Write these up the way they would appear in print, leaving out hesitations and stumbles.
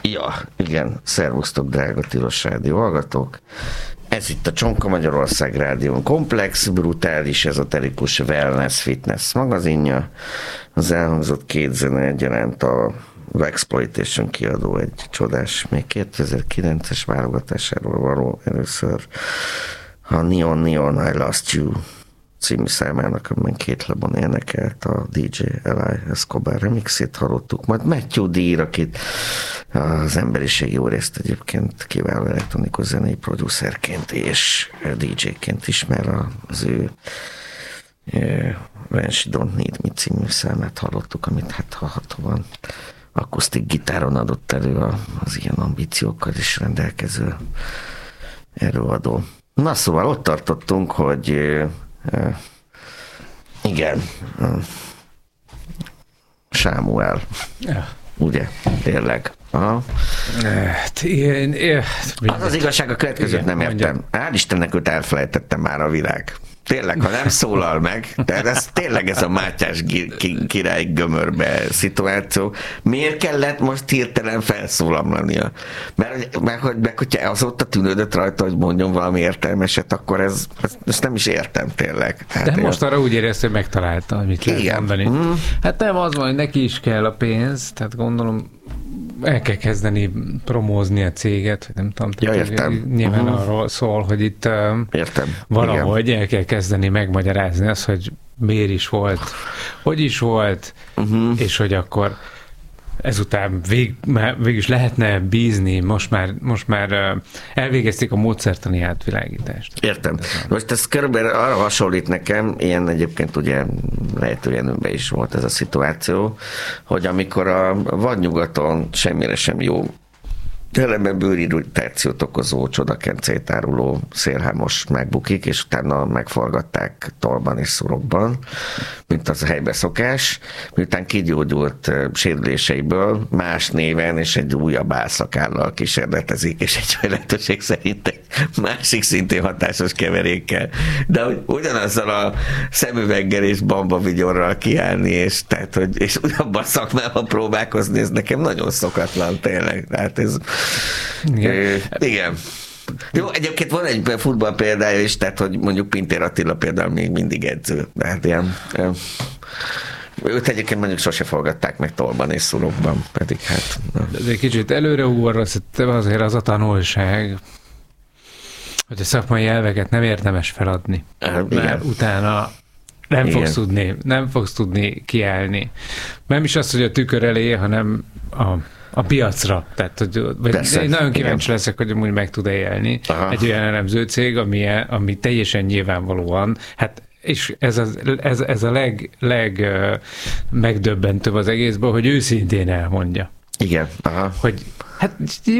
Ja, igen, szervusztok, drága Tilos Rádió hallgatók. Ez itt a Csonka Magyarország Rádión komplex, brutális, ezoterikus wellness, fitness magazinja. Az elhangzott két zene egyaránt a Exploitation kiadó egy csodás, még 2009-es válogatásáról való először a Neon Neon I Lost You című számának, amiben két labon énekelt a DJ Eli Escobar remixét hallottuk, majd Matthew D-r, akit az emberiség jó részt egyébként kiváló elektronikus zenei producerként és DJ-ként ismer, az ő When She Don't Need Me című számát hallottuk, amit hát hallhatóan akusztik gitáron adott elő az ilyen ambíciókkal is rendelkező előadó. Na szóval ott tartottunk, hogy igen, Sámuel, ugye, tényleg. Aha. Az az igazság, a következőt nem értem. Hál' Istennek őt elfelejtettem már a világ. Tényleg, ha nem szólal meg, tehát ez tényleg ez a Mátyás király gömörbe szituáció. Miért kellett most hirtelen felszólamlania? Mert hogyha azóta tűnődött rajta, hogy mondjon valami értelmeset, akkor ezt nem is értem tényleg. Hát de most arra úgy érezte, hogy megtalálta, amit lehet mondani. Hát nem az van, hogy neki is kell a pénz, tehát gondolom el kell kezdeni promózni a céget, nem tudom. Ja, értem. Nyilván arról szól, hogy itt valahogy el kell kezdeni megmagyarázni azt, hogy miért is volt, hogy is volt, és hogy akkor ezután végülis lehetne bízni, most már elvégezték a módszertani átvilágítást. Értem. Most ez körülbelül arra hasonlít nekem, ilyen egyébként ugye Rejtőjenőben is volt ez a szituáció, hogy amikor a vadnyugaton semmire sem jó ellenben bőrirritációt okozó csodakencét áruló szélhámos megbukik, és utána megforgatták tolban és szurokban, mint az a helybe szokás, miután kigyógyult sérüléseiből más néven és egy újabb álszakállal kísérletezik, és egy lehetőség szerint egy másik szintén hatásos keverékkel. De ugyanazzal a szemüveggel és bambavigyorral kiállni, és ugyanabban a szakmában próbálkozni, ez nekem nagyon szokatlan tényleg. Tehát ez igen. Jó, egyébként van egy futball példája is, tehát, hogy mondjuk Pintér Attila például még mindig edző. Tehát ilyen, őt egyébként mondjuk sose forgatták meg tolban és szurokban, pedig hát... Ez egy kicsit előre ugorva, azért az a tanulság, hogy a szakmai elveket nem érdemes feladni. Mert utána nem fogsz tudni kiállni. Nem is az, hogy a tükör elé, hanem a piacra. Tehát, én nagyon kíváncsi leszek, hogy amúgy meg tud élni egy olyan elemző cég, ami teljesen nyilvánvalóan, hát és ez a megdöbbentőbb az egészben, hogy őszintén elmondja. Igen. Hogy hát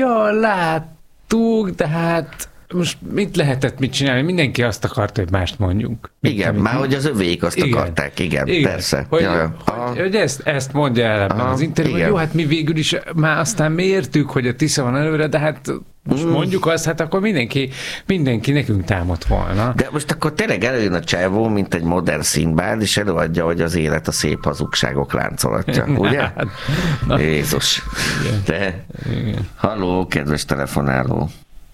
láttuk, de hát most mit lehetett mit csinálni? Mindenki azt akarta, hogy mást mondjunk. Igen, már hogy az övéik azt akarták, igen, persze. Hogy ezt mondja el ebben az interjúban. Jó, hát mi végül is már aztán mi értük, hogy a Tisza van előre, de hát most mondjuk azt, hát akkor mindenki nekünk támadt volna. De most akkor tényleg előjön a csávó, mint egy modern Szindbád, és előadja, hogy az élet a szép hazugságok láncolatja, ugye? Jézus. De, halló, kedves telefonáló.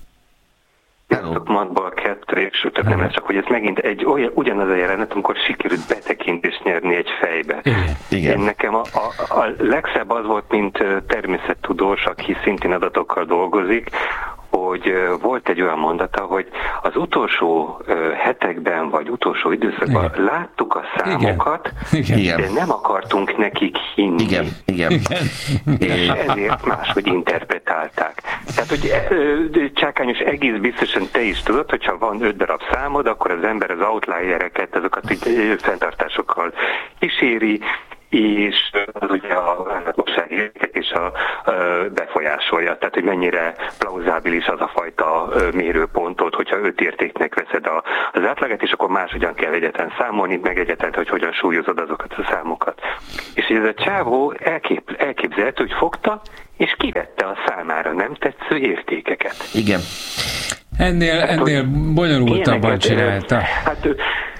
Matbal 2, és nem ez csak, hogy ez megint ugyanaz a jelenet, amikor sikerült betekintést nyerni egy fejbe. Igen. Én nekem a legszebb az volt, mint természettudós, aki szintén adatokkal dolgozik, hogy volt egy olyan mondata, hogy az utolsó hetekben, vagy utolsó időszakban láttuk a számokat, de nem akartunk nekik hinni. Igen. És ezért máshogy interpretálták. Tehát, hogy Csákányos egész biztosan te is tudod, hogyha van 5 darab számod, akkor az ember az outliereket, azokat fenntartásokkal kíséri, és az ugye a láthatósági értéket is befolyásolja. Tehát, hogy mennyire plauzábilis az a fajta mérőpontot, hogyha 5 értéknek veszed az átlaget, és akkor máshogyan kell egyetlen számolni, meg egyetlen, hogy hogyan súlyozod azokat a számokat. És ez a csávó elképzelhető, hogy fogta, és kivette a számára nem tetsző értékeket. Igen. Ennél bonyolultabban csinálta. Hát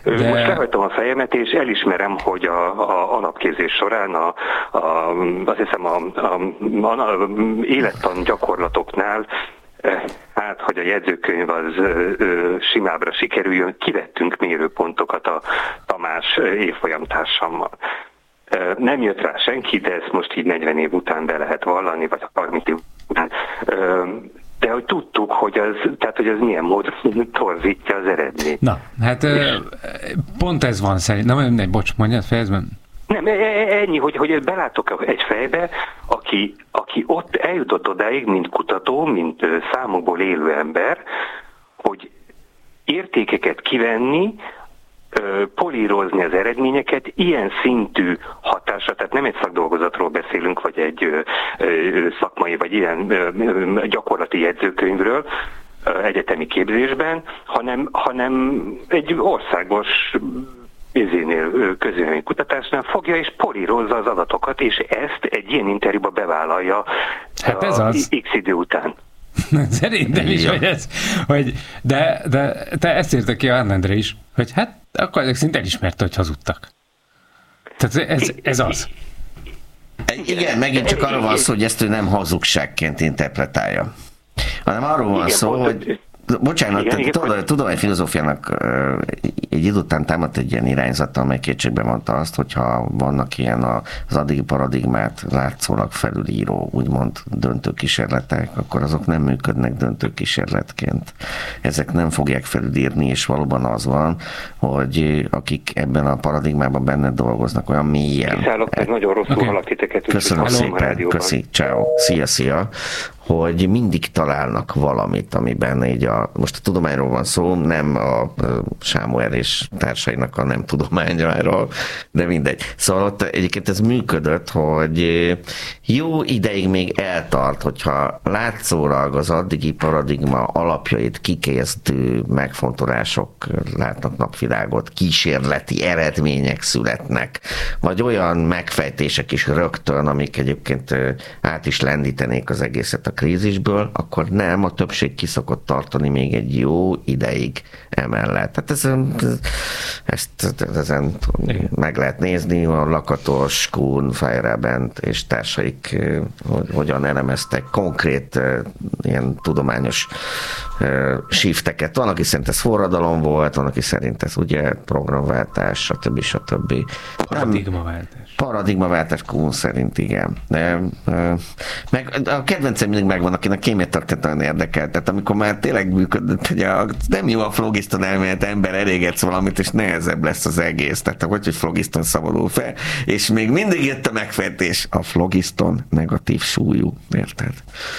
Most lehajtom a fejemet, és elismerem, hogy a alapképzés során azt hiszem a élettan gyakorlatoknál, hát, hogy a jegyzőkönyv az simábbra sikerüljön, kivettünk mérőpontokat a Tamás évfolyamtársammal. Nem jött rá senki, de ezt most így 40 év után be lehet vallani, vagy 30 év után. De hogy tudtuk, hogy ez milyen módon torzítja az eredményt. Na, hát pont ez van szerintem. Nem, bocs, mondjad, fejezben. Nem, ennyi, hogy belátok egy fejbe, aki ott eljutott odáig, mint kutató, mint számokból élő ember, hogy értékeket kivenni, polírozni az eredményeket, ilyen szintű hatásra, tehát nem egy szakdolgozatról beszélünk, vagy egy szakmai, vagy ilyen gyakorlati jegyzőkönyvről egyetemi képzésben, hanem egy országos közvélemény kutatásnál fogja és polírozza az adatokat, és ezt egy ilyen interjúba bevállalja hát ez az. X idő után. Szerintem is, de te ezt írta ki a Endre is, hogy hát akkor ezek szinte elismerte, hogy hazudtak. Tehát ez az. Igen, megint csak arról van szó, hogy ezt ő nem hazugságként interpretálja, hanem arról van szó, hogy bocsánat, a tudományfilozófiának egy idő után támadt egy ilyen irányzata, amely kétségbe mondta azt, hogyha vannak ilyen az addigi paradigmát látszólag felülíró, úgymond döntőkísérletek, akkor azok nem működnek döntőkísérletként. Ezek nem fogják felülírni, és valóban az van, hogy akik ebben a paradigmában benne dolgoznak, olyan mélyen. Kiszállok, meg nagyon rosszul hallak titeket. Köszönöm szépen, köszi, ciao, szia, hogy mindig találnak valamit, amiben így most a tudományról van szó, nem a Sámuel és társainak a nem tudományról, de mindegy. Szóval ott egyébként ez működött, hogy jó ideig még eltart, hogyha látszólag az addigi paradigma alapjait kikezdő megfontolások látnak napvilágot, kísérleti eredmények születnek, vagy olyan megfejtések is rögtön, amik egyébként át is lendítenék az egészet a krízisből, akkor nem, a többség ki szokott tartani még egy jó ideig emellett. Tehát ezen meg lehet nézni, a Lakatos, Kuhn, Feyerabend és társaik hogyan elemeztek konkrét ilyen tudományos shifteket. Van, aki szerint ez forradalom volt, van, aki szerint ez ugye programváltás, stb. Paradigmaváltás Kuhn szerint, igen. Meg a kedvencem mindig megvan, akinek kémiatörténet nagyon érdekel. Tehát amikor már tényleg működött, hogy nem jó a flogiszton elmélet, ember elégetsz valamit, és nehezebb lesz az egész. Tehát hogy flogiszton szabadul fel, és még mindig jött a megfejtés, a flogiszton negatív súlyú. Érted?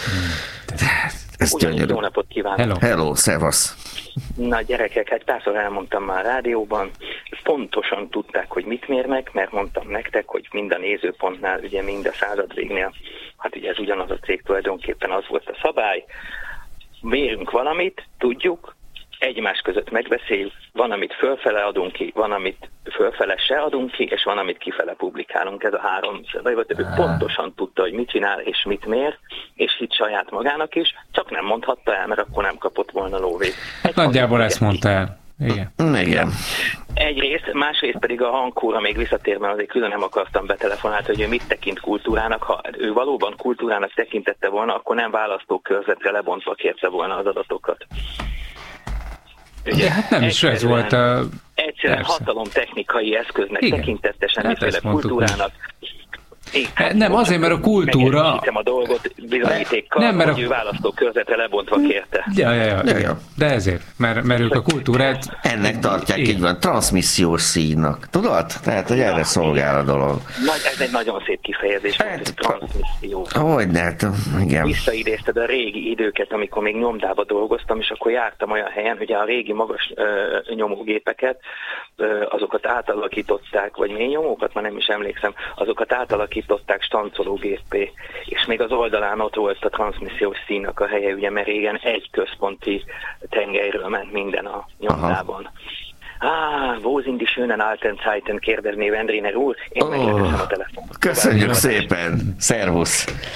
Ez gyönyörű. Jó napot kívánok! Hello, szevasz! Na gyerekek, hát párszor elmondtam már rádióban, pontosan tudták, hogy mit mérnek, mert mondtam nektek, hogy mind a nézőpontnál, ugye mind a századvégnél, hát ugye ez ugyanaz a cég, tulajdonképpen az volt a szabály, mérünk valamit, tudjuk, egymás között megbeszéljük, van, amit fölfele adunk ki, van, amit fölfele se adunk ki, és van, amit kifele publikálunk. Ez a három. Ő pontosan tudta, hogy mit csinál és mit mér, és hitt saját magának is, csak nem mondhatta el, mert akkor nem kapott volna lóvét. Hát nagyjából ezt mondta el. Igen. Egyrészt, másrészt pedig a hangkóra még visszatérve azért külön nem akartam betelefonálni, hogy ő mit tekint kultúrának. Ha ő valóban kultúrának tekintette volna, akkor nem választókörzetre lebontva kérte volna az adatokat. Ugye, hát nem is ez volt a... Egyszerűen hatalomtechnikai eszköznek tekintette, semmiféle kultúrának. Hát nem, azért, mert a kultúra... Megerősítem a dolgot bizonyítékkal, nem, hogy ő választókörzetre lebontva kérte. Ja. De ezért, mert ők a kultúrát... Ennek tartják, így van, transzmissziós színnak. Tudod? Tehát, hogy erre szolgál a dolog. Ez egy nagyon szép kifejezés, hogy transzmisszió. Hogyne, igen. Visszaidézted a régi időket, amikor még nyomdába dolgoztam, és akkor jártam olyan helyen, hogy a régi magas nyomógépeket, azokat átalakították, vagy mély nyomókat, már nem is emlékszem, azokat átalakították stancológéppé, és még az oldalán ott volt a transzmissziós színnak a helye, ugye, mert régen egy központi tengelyről ment minden a nyomdában. Wo sind die schönen alten Zeiten, kérdezné Wendriner úr, én megköszönöm a telefon. Köszönjük szépen, szervusz!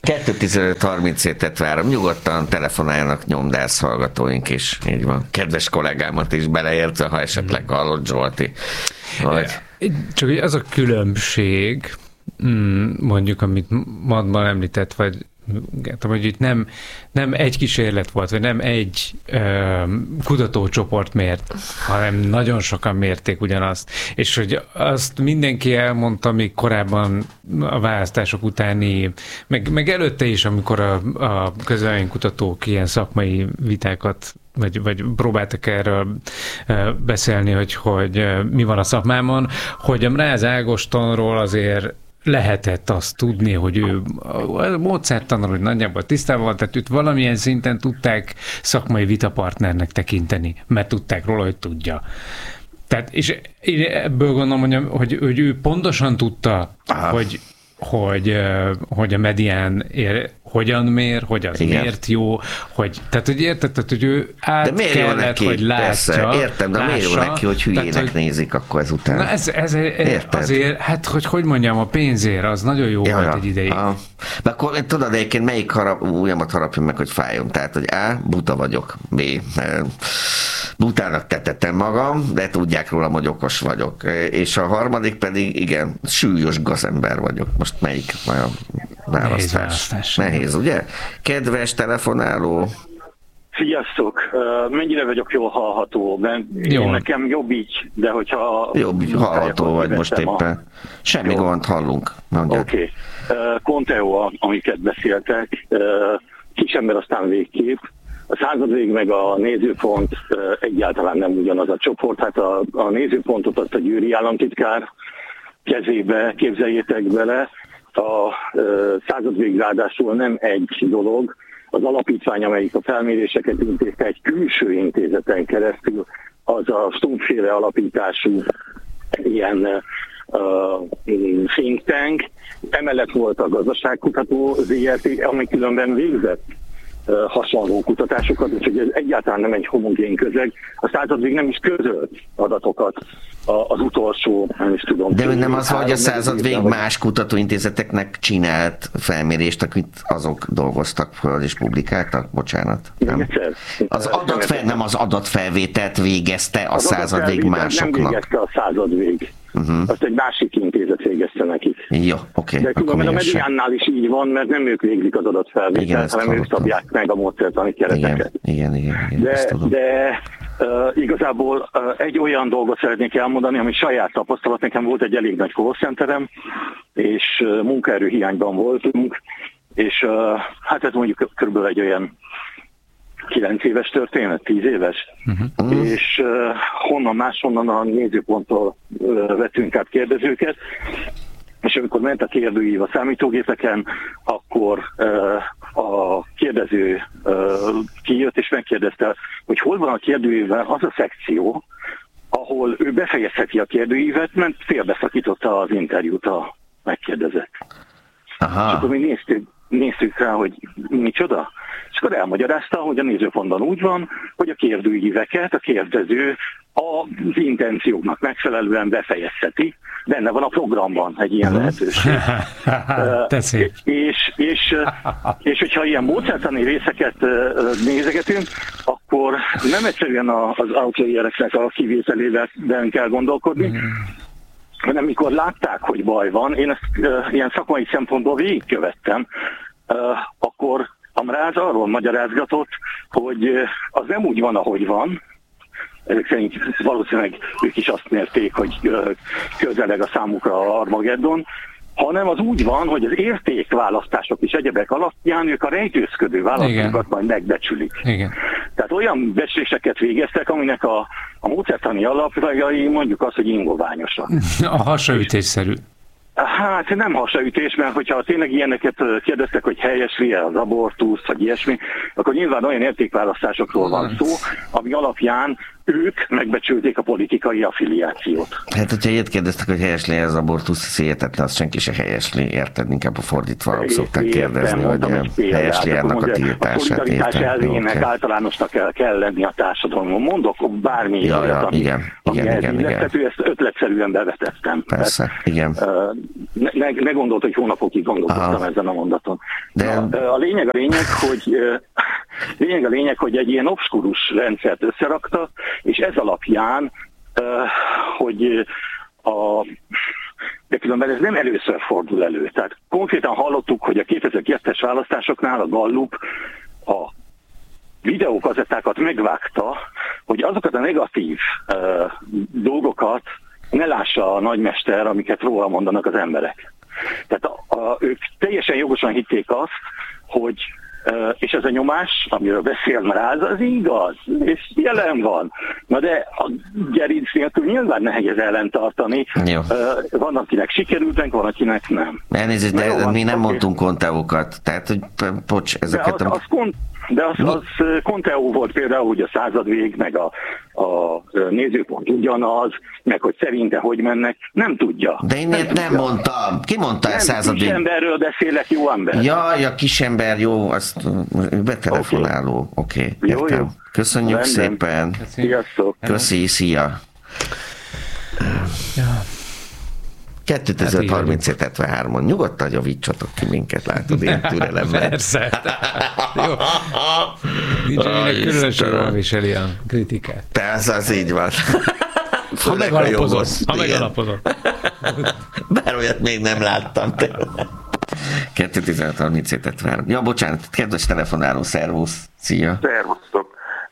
2:15:37 várom. Nyugodtan telefonáljanak nyomdász hallgatóink is. Így van. Kedves kollégámat is beleértve, ha esetleg hallott Zsolti. Vagy... Csak az a különbség, mondjuk, amit Madman említett, vagy hogy itt nem egy kísérlet volt, vagy nem egy kutatócsoport mért, hanem nagyon sokan mérték ugyanazt. És hogy azt mindenki elmondta, még korábban a választások utáni, meg előtte is, amikor a közvéleménykutatók ilyen szakmai vitákat vagy próbáltak erről beszélni, hogy mi van a szakmában, hogy a Mráz Ágostonról azért lehetett azt tudni, hogy ő módszertanul, hogy nagyjából tisztában volt, tehát őt valamilyen szinten tudták szakmai vitapartnernek tekinteni, mert tudták róla, hogy tudja. Tehát, és én ebből gondolom, hogy ő pontosan tudta, hogy a medián hogyan mér, hogy az miért jó, tehát, hogy érted, hogy ő át kellett, neki, hogy látja. Persze, értem, de miért jó neki, hogy hülyének tehát, nézik akkor ezután? Na ez azért, hát hogy mondjam, a pénzért az nagyon jó volt egy ideig. De akkor tudod egyébként melyik ujjamat harapjon meg, hogy fájjon. Tehát, hogy A, buta vagyok, B, butának tetettem magam, de tudják rólam, hogy okos vagyok. És a harmadik pedig, igen, súlyos gazember vagyok. Most melyik a választás? Nehéz, ugye? Kedves telefonáló. Sziasztok! Mennyire vagyok jól hallható? Nekem jobb így, de hogyha... Jobb hallható vagy most éppen. Semmi gond, hallunk. Oké. Conteo, amiket beszéltek, kisember aztán végképp. A századvég meg a nézőpont egyáltalán nem ugyanaz a csoport. Hát a nézőpontot azt a győri államtitkár kezébe képzeljétek bele. A századvég ráadásul nem egy dolog. Az alapítvány, amelyik a felméréseket intézte egy külső intézeten keresztül, az a Stumpf-féle alapítású ilyen think tank. Emellett volt a gazdaságkutató ZRT, ami különben végzett hasonló kutatásokat, úgyhogy ez egyáltalán nem egy homogén közeg. A századvég nem is közölt adatokat az utolsó, nem is tudom. De nem az, hogy a századvég más kutatóintézeteknek csinált felmérést, akit azok dolgoztak föl és publikáltak? Bocsánat. Nem, nem az adatfelvételt végezte a századvég másoknak. Nem végezte a századvég. Azt egy másik intézet végezte nekik. Jó, oké. De különben a Mediánnál is így van, mert nem ők végzik az adatfelvételt, hanem ők szabják meg a módszertani kereteket. Igen. De igazából egy olyan dolgot szeretnék elmondani, ami saját tapasztalat. Nekem volt egy elég nagy call centerem, és munkaerő hiányban voltunk, és hát ez mondjuk körülbelül egy olyan 9 éves történet, 10 éves, és honnan a nézőponttól vettünk át kérdezőket, és amikor ment a kérdőív a számítógépeken, akkor a kérdező kijött és megkérdezte, hogy hol van a kérdőívben az a szekció, ahol ő befejezheti a kérdőívet, mert félbeszakította az interjút a megkérdezett. Aha. És akkor mi néztük rá, hogy micsoda, és akkor elmagyarázta, hogy a nézőpontban úgy van, hogy a kérdőíveket a kérdező az intencióknak megfelelően befejezheti. Benne van a programban egy ilyen lehetőség. És hogyha ilyen módszertani részeket nézegetünk, akkor nem egyszerűen az outliereknek a kivételében kell gondolkodni, hanem mikor látták, hogy baj van, én ezt ilyen szakmai szempontból végigkövettem, akkor a Mráz arról magyarázgatott, hogy az nem úgy van, ahogy van. Ezek szerint valószínűleg ők is azt mérték, hogy közeleg a számukra a Armageddon, hanem az úgy van, hogy az értékválasztások és egyebek alapján ők a rejtőzködő választókat majd megbecsülik. Igen. Tehát olyan becsléseket végeztek, aminek a módszertani alapjai mondjuk az, hogy ingoványosak. A hasaütésszerű. Hát nem hasaütés, mert hogyha tényleg ilyeneket kérdeztek, hogy helyesli-e az abortusz, vagy ilyesmi, akkor nyilván olyan értékválasztásokról van szó, ami alapján ők megbecsülték a politikai affiliációt. Hát, hogyha ilyet kérdeztek, hogy helyesli az abortusz, hihetetlen, azt senki se helyesli, érted? Inkább a fordítva szokták kérdezni, hogy helyesli ennek a tiltását. A szolidaritás elvének általánosnak kell lenni a társadalomon. Mondok bármi olyat, ami elhívlethető, ezt ötletszerűen bevetettem. Persze, igen. Ne gondolt, hogy hónapokig gondolkodtam ezen a mondaton. De... A lényeg, hogy egy ilyen obskurus rendszert összerakta, és ez alapján, de különben ez nem először fordul elő. Tehát konkrétan hallottuk, hogy a 2002-es választásoknál a Gallup a videókazettákat megvágta, hogy azokat a negatív dolgokat ne lássa a nagymester, amiket róla mondanak az emberek. Tehát ők teljesen jogosan hitték azt, hogy és ez a nyomás, amiről beszél már az igaz, és jelen van. Na de a gerinc nélkül nyilván nehéz ellentartani. Van, akinek sikerült, van, akinek nem. Elnézést, de mi nem mondtunk konteókat. Tehát, hogy bocs, ezeket... De az Conteo volt például, hogy a századvég, meg a nézőpont ugyanaz, meg hogy szerinte hogy mennek, nem tudja. De én nem mondtam. Ki mondta a századvég? Kisemberről beszélek, jó ember. Jaj, a kisember, jó, azt betelefonáló. Oké, értem. Jó. Köszönjük szépen. Sziasztok. Köszi, szia. Ja. 2037-73-on nyugodtan javítsatok ki minket, látod, én türelemmel. Persze. Jó. Nincs, aminek különösen viseli a kritikát. Persze, az így van. Ha megalapozott. Bár olyat még nem láttam. 2037-73. Ja, bocsánat, kedves telefonáló, szervusz. Szia. Szervusztok.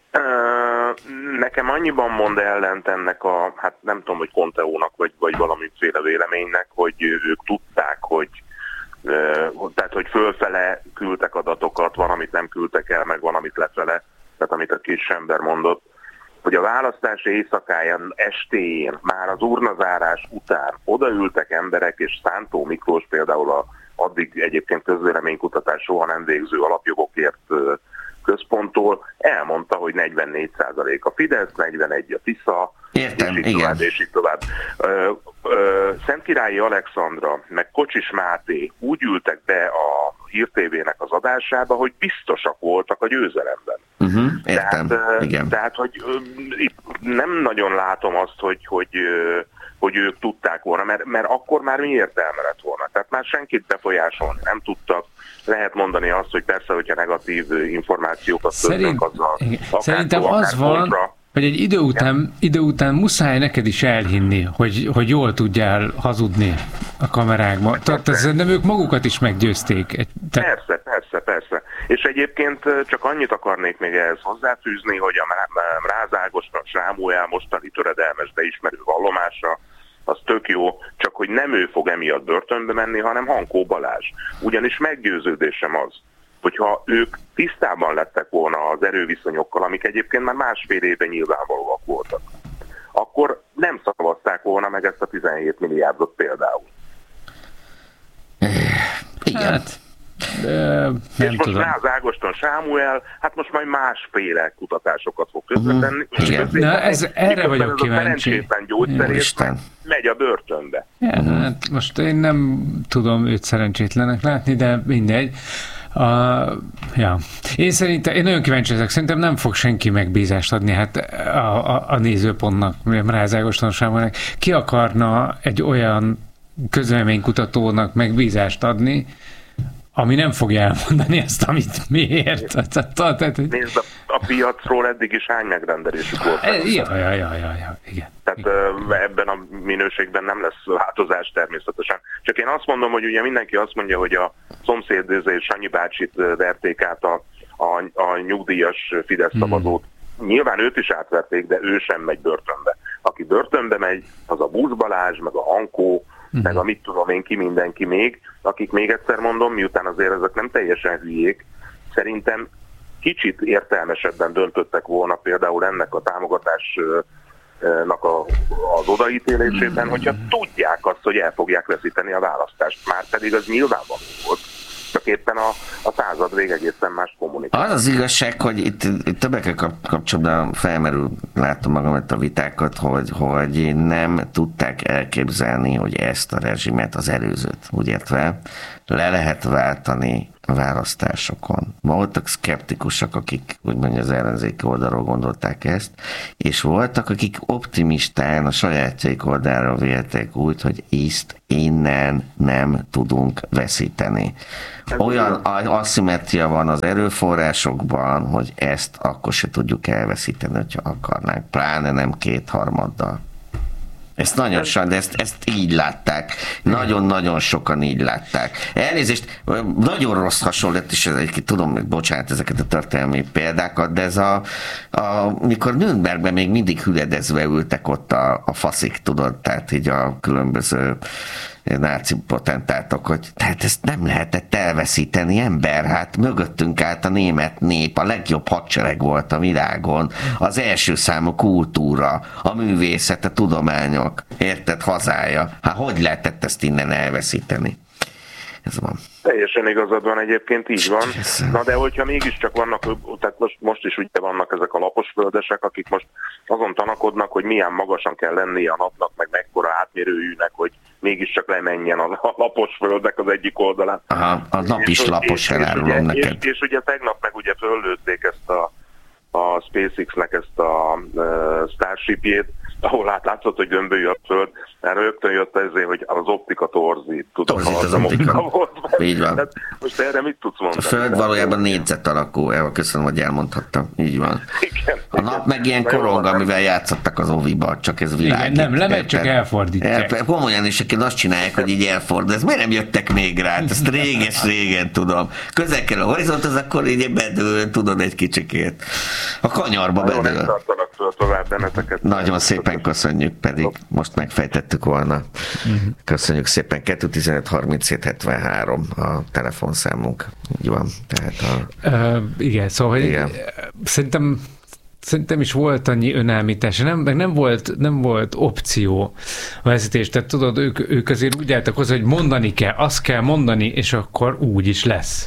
Nekem annyiban mond ellent ennek a, hát nem tudom, hogy Conteónak, vagy valamiféle véleménynek, hogy ők tudták, hogy tehát, hogy fölfele küldtek adatokat, van, amit nem küldtek el, meg van, amit lefele, tehát amit a kisember mondott, hogy a választás éjszakáján, estéjén, már az urnazárás után odaültek emberek, és Szántó Miklós például addig egyébként közvéleménykutatás soha nem végző alapjogokért központtól elmondta, hogy 44% a Fidesz, 41% a Tisza, értem, és így tovább, és így tovább. Szentkirályi Alexandra, meg Kocsis Máté úgy ültek be a Hír TV-nek az adásába, hogy biztosak voltak a győzelemben. Értem, igen. Tehát, hogy nem nagyon látom azt, hogy ők tudták volna, mert akkor már mi értelme lett volna. Tehát már senkit befolyásolni nem tudtak. Lehet mondani azt, hogy persze, hogyha negatív információkat töltnek azzal. Szerintem az van, hogy egy idő után muszáj neked is elhinni, hogy jól tudjál hazudni a kamerákban. Tehát szerintem ők magukat is meggyőzték. Persze. És egyébként csak annyit akarnék még ehhez hozzáfűzni, hogy a Mráz Ágoston Sámuel mostani töredelmes beismerő vallomása, az tök jó, csak hogy nem ő fog emiatt börtönbe menni, hanem Hankó Balázs. Ugyanis meggyőződésem az, hogyha ők tisztában lettek volna az erőviszonyokkal, amik egyébként már másfél éve nyilvánvalóak voltak, akkor nem szavazták volna meg ezt a 17 milliárdot például. Igen. És most Mráz Ágoston Sámuel, hát most majd másféle kutatásokat fog közvetenni. Erre vagyok kíváncsi. Szerencsétlen gyógyszerész megy a börtönbe. Ja, hát most én nem tudom őt szerencsétlenek látni, de mindegy. Én nagyon kíváncsi ezek. Szerintem nem fog senki megbízást adni hát a nézőpontnak, Mráz Ágoston Sámuelnek. Ki akarna egy olyan közvéleménykutatónak megbízást adni, ami nem fogja elmondani ezt, amit miért. Nézd, a piacról eddig is hány megrendelésük volt. Igen. Tehát ebben a minőségben nem lesz változás természetesen. Csak én azt mondom, hogy ugye mindenki azt mondja, hogy a szomszéd Sanyi bácsit verték át a nyugdíjas Fidesz szavazót. Nyilván őt is átverték, de ő sem megy börtönbe. Aki börtönbe megy, az a Busz Balázs, meg a Hankó, meg a mit tudom én ki, mindenki még, akik még egyszer mondom, miután azért ezek nem teljesen hülyék, szerintem kicsit értelmesebben döntöttek volna például ennek a támogatásnak az odaítélésében, hogyha tudják azt, hogy el fogják veszíteni a választást. Már pedig az nyilvánvaló volt. csak éppen a század vég egészen más kommunikál. Az igazság, hogy itt többekkel kapcsolatban felmerül, látom magamat a vitákat, hogy nem tudták elképzelni, hogy ezt a rezsimet, az előzőt, úgy értve, le lehet váltani a választásokon. Voltak szkeptikusok, akik úgymond az ellenzéki oldalról gondolták ezt, és voltak, akik optimistán a sajátjaik oldalról vélték úgy, hogy ezt innen nem tudunk veszíteni. Olyan asszimetria van az erőforrásokban, hogy ezt akkor se tudjuk elveszíteni, hogyha akarnánk. Pláne nem 2/3. Ezt nagyon sokan, de ezt így látták. Nagyon-nagyon sokan így látták. Elnézést, nagyon rossz hasonlat, és tudom, bocsánat, ezeket a történelmi példákat, de ez mikor Nürnbergben még mindig hüledezve ültek ott a faszik, tudod, tehát így a különböző náci potentátok, hogy tehát ezt nem lehetett elveszíteni, ember, hát mögöttünk állt a német nép, a legjobb hadsereg volt a világon, az első számú kultúra, a művészet, a tudományok, érted, hazája. Hát hogy lehetett ezt innen elveszíteni? Ez van. Teljesen igazad van, egyébként így van. Na de hogyha mégiscsak vannak, tehát most is ugye vannak ezek a laposföldesek, akik most azon tanakodnak, hogy milyen magasan kell lennie a napnak, meg mekkora átmérőjűnek, hogy mégiscsak lemenjen a laposföldek az egyik oldalán. Aha, a nap is lapos, elárulom neked. És ugye tegnap meg ugye föllőtték ezt a SpaceX-nek ezt a Starship-jét, ahol látszott, hogy gömbölyű a föld, mert rögtön jött ezért, hogy az optika torzít. Torzít az optika. Így van. Hát most erre mit tudsz mondani? A föld valójában négyzet alakú, köszönöm, hogy elmondhattam. Így van. Igen, a nap meg ilyen korong, amivel játszottak az óviba, csak ez világít. Igen, nem lemegy, csak elfordítják. Komolyan is, akik azt csinálják, hogy így elfordul. Ez miért nem jöttek még rá? Ezt régen tudom. Közel kell a horizont, az akkor így bedől, tudod, egy kicsikét. A kanyarba bedől. Nagyon szépen köszönjük, pedig most megfejtettük volna. Köszönjük szépen. 215-37-73 a telefonszámunk. Így van. Tehát igen, szóval igen. Szerintem is volt annyi önállítás, meg nem volt opció vezetés. Tehát tudod, ők azért úgy álltak hozzá, hogy mondani kell, azt kell mondani, és akkor úgy is lesz.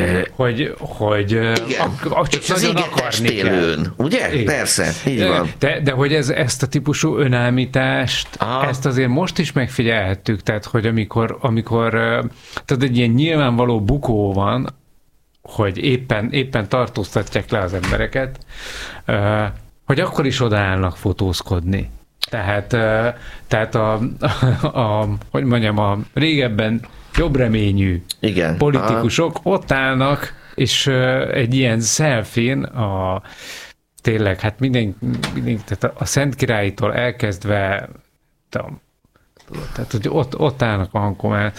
Csak nagyon akarni kell. Ugye? Igen. Persze, így van. De hogy ezt a típusú önállítást, ezt azért most is megfigyelhettük, tehát hogy amikor tehát egy ilyen nyilvánvaló bukó van, hogy éppen tartóztatják le az embereket, hogy akkor is odaállnak fotózkodni. Tehát hogy mondjam, a régebben jobb reményű politikusok ott állnak, és egy ilyen selfie-n tényleg, hát minden tehát a Szent Királytól elkezdve tehát, hogy ott állnak a hankomán.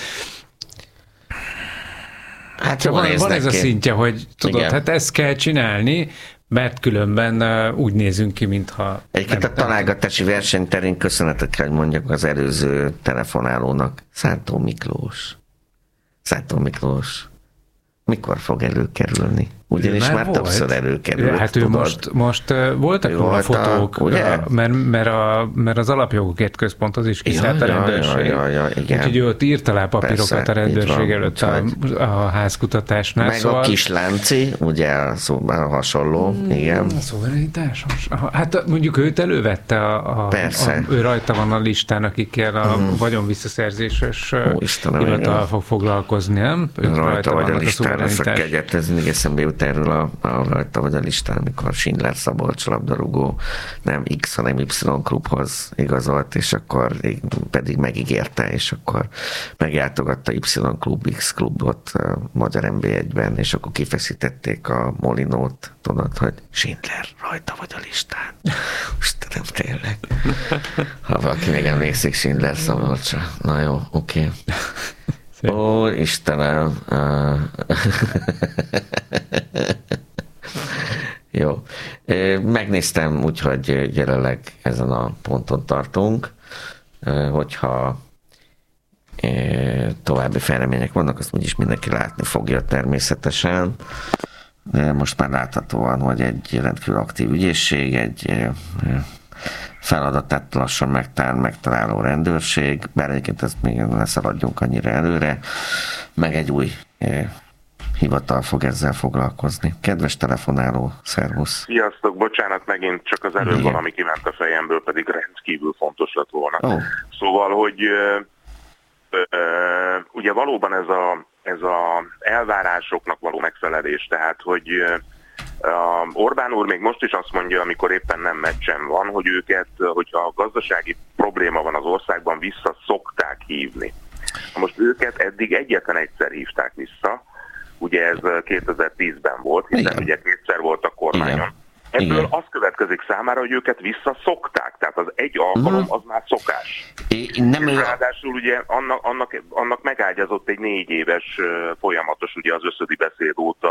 Hát van ez a szintje, hogy tudod, hát ezt kell csinálni, mert különben úgy nézünk ki, mintha... Egyébként a találgatási versenyterén köszönetet kell, hogy mondjak az előző telefonálónak. Szántó Miklós. Mikor fog előkerülni? Ugyanis már többször előkerült. Hát ő most voltak róla fotók, mert az Alapjogokért Központ az is kiszállt a rendőrség. Úgyhogy ő ott írta le papírokat a rendőrség előtt a házkutatásnál. Meg a Kislánci, ugye szóval hasonló, igen. A szuverenitásos. Hát mondjuk őt elővette, ő rajta van a listán, akikkel a vagyonvisszaszerzéses hivatal fog foglalkozni, nem? Rajta vagy a listán, ezt a kegyet, ez még eszembe jut erről a rajta vagy a listán, amikor Schindler Szabolcs labdarúgó nem X, hanem Y klubhoz igazolt, és akkor pedig megígérte, és akkor megjátogatta Y klub, X klubot magyar NB1-ben, és akkor kifeszítették a Molinót, tudod, hogy Schindler, rajta vagy a listán. Istenem, tényleg. Ha valaki még emlékszik Schindler Szabolcsra. Na jó, oké. Ó, Istenem. Jó. Megnéztem, úgyhogy jelenleg ezen a ponton tartunk. Hogyha további fejlemények vannak, azt úgyis mindenki látni fogja természetesen. Most már láthatóan, hogy egy rendkívül aktív ügyészség, egy feladatát lassan megtaláló rendőrség, bár egyébként ezt még ne szaladjunk annyira előre, meg egy új hivatal fog ezzel foglalkozni. Kedves telefonáló, szervusz! Sziasztok, bocsánat, megint csak az előbb valami kiment a fejemből, pedig rendkívül fontos lett volna. Szóval, hogy ugye valóban ez a elvárásoknak való megfelelés, tehát, hogy Orbán úr még most is azt mondja, amikor éppen nem meccsen van, hogy őket, hogyha gazdasági probléma van az országban, vissza szokták hívni. Most őket eddig egyetlen egyszer hívták vissza, ugye ez 2010-ben volt, hiszen ugye kétszer volt a kormányon. Igen. Ebből az következik számára, hogy őket visszaszokták, tehát az egy alkalom az már szokás. Ráadásul ugye annak megágyazott egy 4 éves folyamatos, ugye az összödi beszéd óta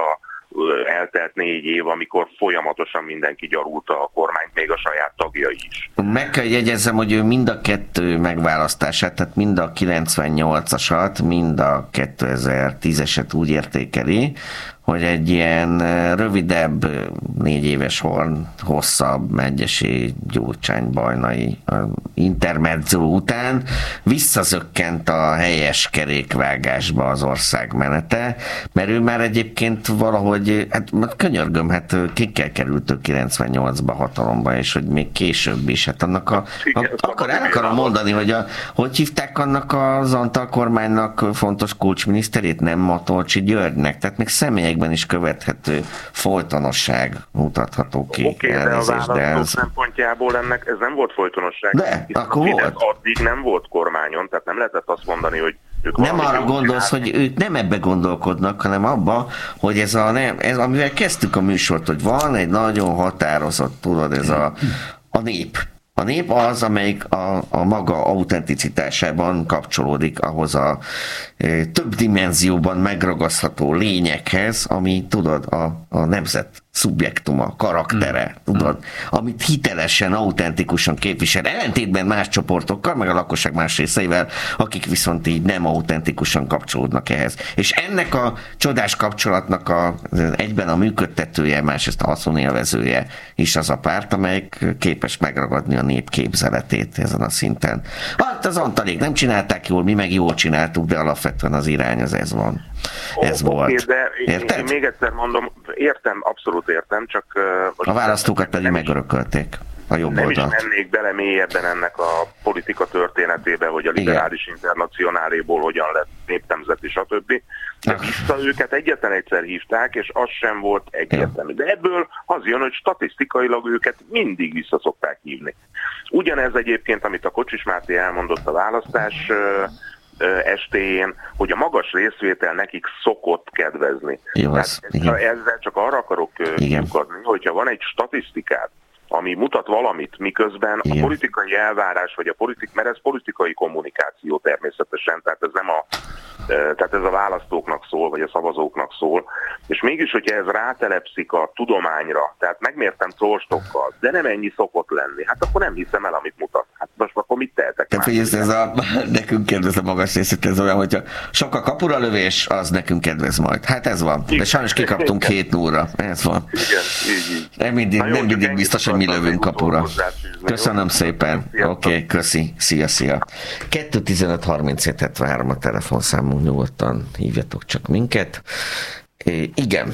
eltelt 4 év, amikor folyamatosan mindenki gyarulta a kormányt, még a saját tagjai is. Meg kell jegyezzem, hogy ő mind a 2 megválasztását, tehát mind a 98-asat, mind a 2010-eset úgy értékeli, hogy egy ilyen rövidebb, 4 éves hosszabb Mengyesi, Gyurcsány, Bajnai intermezzo után visszazökkent a helyes kerékvágásba az ország menete, mert ő már egyébként valahogy, hát könyörgöm, hát kikkel került ő 98-ba hatalomba, és hogy még később is, hát annak akkor el akarom mondani, hogy hogy hívták annak az Antal kormánynak fontos kulcsminiszterét, nem Matolcsi Györgynek, tehát még személyekben is követhető folytonosság mutatható ki. Oké, de a választók szempontjából ennek ez nem volt folytonosság. De, akkor volt. Addig nem volt kormányon, tehát nem lehetett azt mondani, hogy ők nem arra gondolsz, hogy ők nem ebbe gondolkodnak, hanem abba, hogy ez amivel kezdtük a műsort, hogy van egy nagyon határozott, tudod, ez a nép. A nép az, amelyik a maga autenticitásában kapcsolódik ahhoz a több dimenzióban megragasztható lényekhez, ami tudod, a nemzet szubjektuma, karaktere, tudod, amit hitelesen, autentikusan képvisel, ellentétben más csoportokkal, meg a lakosság más részeivel, akik viszont így nem autentikusan kapcsolódnak ehhez. És ennek a csodás kapcsolatnak egyben a működtetője, másrészt a haszonélvezője is az a párt, amelyik képes megragadni a nép képzeletét ezen a szinten. Hát az Antalék nem csinálták jól, mi meg jól csináltuk, de alapvetően az irány az ez van. Ez volt. De én még egyszer mondom, értem, abszolút értem, csak... A választókat pedig megörökölték. Nem is mennék bele mélyebben ennek a politika történetébe, hogy a liberális internacionáléból hogyan lett népnemzeti, stb. De vissza őket egyetlen egyszer hívták, és az sem volt egyértelmű. De ebből az jön, hogy statisztikailag őket mindig vissza szokták hívni. Ugyanez egyébként, amit a Kocsis Máté elmondott a választás estéjén, hogy a magas részvétel nekik szokott kedvezni. Jó, ezzel csak arra akarok lyukadni, hogyha van egy statisztikát, ami mutat valamit, miközben a politikai elvárás, vagy mert ez politikai kommunikáció természetesen, tehát ez nem tehát ez a választóknak szól, vagy a szavazóknak szól, és mégis, hogyha ez rátelepszik a tudományra, tehát megmértem trollstokkal, de nem ennyi szokott lenni, hát akkor nem hiszem el, amit mutat. Hát most akkor mit tehetek? Tehát, hogy nekünk kedvez a magas részét, ez olyan, hogyha sok a kapura lövés, az nekünk kedvez majd. Hát ez van. De sajnos kikaptunk 7-0-ra. Ez van. Igen, így. Nem mindig biztos, hogy mi lövünk kapura. Köszönöm szépen. Oké, köszi. Szia. 215-37-73 a telefonszámunk, nyugodtan hívjatok csak minket. Igen.